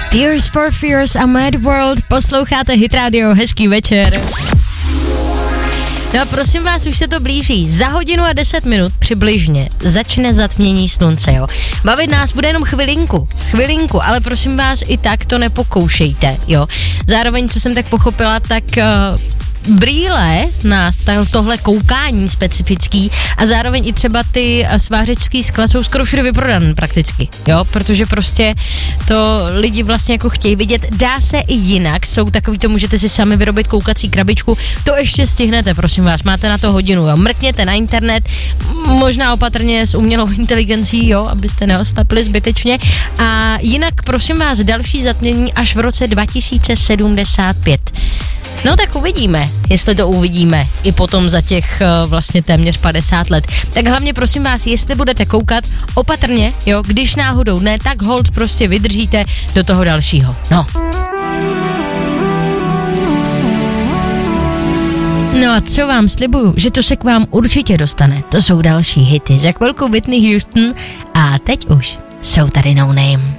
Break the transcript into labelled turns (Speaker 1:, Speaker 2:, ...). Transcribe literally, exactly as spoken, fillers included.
Speaker 1: Tears for Fears a Mad World, posloucháte Hit Radio, hezký večer. No a prosím vás, už se to blíží. Za hodinu a deset minut přibližně začne zatmění slunce, jo. Bavit nás bude jenom chvilinku, chvilinku, ale prosím vás, i tak to nepokoušejte, jo. Zároveň, co jsem tak pochopila, tak uh, brýle na tohle koukání specifický a zároveň i třeba ty svářečský skla jsou skoro všude vyprodané prakticky, jo, protože prostě to lidi vlastně jako chtějí vidět. Dá se i jinak, jsou takový, to můžete si sami vyrobit koukací krabičku, to ještě stihnete, prosím vás, máte na to hodinu, jo, mrkněte na internet, možná opatrně s umělou inteligencí, jo, abyste neoslepli zbytečně a jinak, prosím vás, další zatmění až v roce dva tisíce sedmdesát pět. No tak uvidíme, jestli to uvidíme i potom za těch uh, vlastně téměř padesát let. Tak hlavně prosím vás, jestli budete koukat opatrně, jo, když náhodou ne, tak hold prostě vydržíte do toho dalšího. No. No a co vám slibuju, že to se k vám určitě dostane. To jsou další hity. Za chvilku Whitney Houston a teď už jsou tady No Name.